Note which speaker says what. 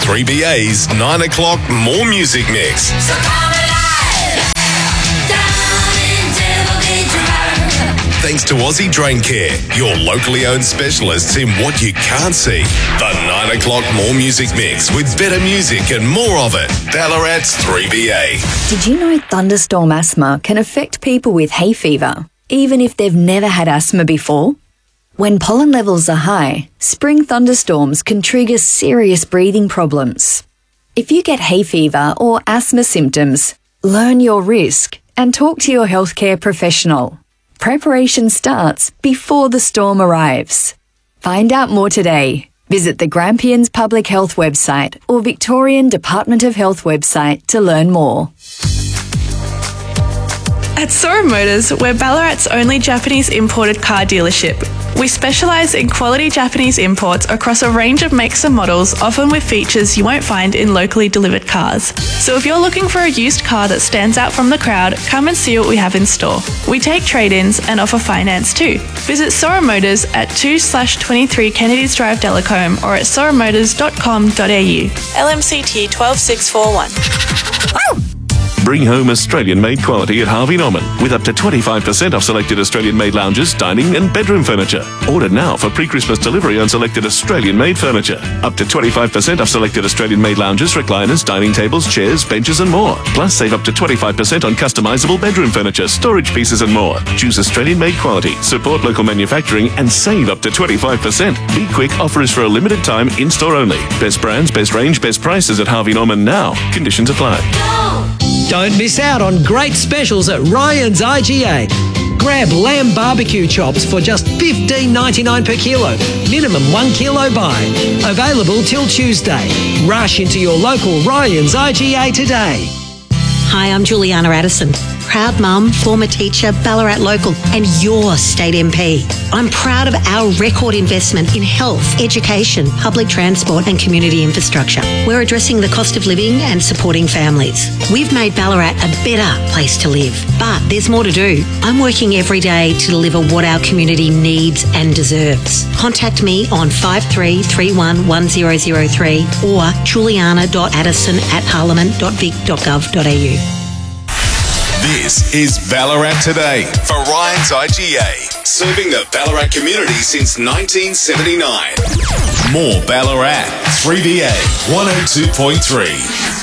Speaker 1: 3BA's 9 o'clock More Music Mix.
Speaker 2: So come alive, down in Devil Drive.
Speaker 1: Thanks to Aussie Drain Care, your locally owned specialists in what you can't see. The 9 o'clock More Music Mix with better music and more of it. Ballarat's 3BA.
Speaker 3: Did you know thunderstorm asthma can affect people with hay fever, even if they've never had asthma before? When pollen levels are high, spring thunderstorms can trigger serious breathing problems. If you get hay fever or asthma symptoms, learn your risk and talk to your healthcare professional. Preparation starts before the storm arrives. Find out more today. Visit the Grampians Public Health website or Victorian Department of Health website to learn more.
Speaker 4: At Sora Motors, we're Ballarat's only Japanese imported car dealership. We specialise in quality Japanese imports across a range of makes and models, often with features you won't find in locally delivered cars. So if you're looking for a used car that stands out from the crowd, come and see what we have in store. We take trade-ins and offer finance too. Visit Sora Motors at 2/23 Kennedys Drive, Delacombe, or at soramotors.com.au. LMCT 12641.
Speaker 5: Bring home Australian-made quality at Harvey Norman with up to 25% off selected Australian-made lounges, dining and bedroom furniture. Order now for pre-Christmas delivery on selected Australian-made furniture. Up to 25% off selected Australian-made lounges, recliners, dining tables, chairs, benches and more. Plus save up to 25% on customisable bedroom furniture, storage pieces and more. Choose Australian-made quality, support local manufacturing and save up to 25%. Be quick, offer is for a limited time, in-store only. Best brands, best range, best prices at Harvey Norman now. Conditions apply.
Speaker 6: Don't miss out on great specials at Ryan's IGA. Grab lamb barbecue chops for just $15.99 per kilo. Minimum 1 kilo buy. Available till Tuesday. Rush into your local Ryan's IGA today.
Speaker 7: Hi, I'm Juliana Addison. Proud mum, former teacher, Ballarat local, and your state MP. I'm proud of our record investment in health, education, public transport and community infrastructure. We're addressing the cost of living and supporting families. We've made Ballarat a better place to live, but there's more to do. I'm working every day to deliver what our community needs and deserves. Contact me on 53311003 or juliana.addison@parliament.vic.gov.au.
Speaker 1: This is Ballarat Today for Ryan's IGA, serving the Ballarat community since 1979. More Ballarat, 3BA 102.3.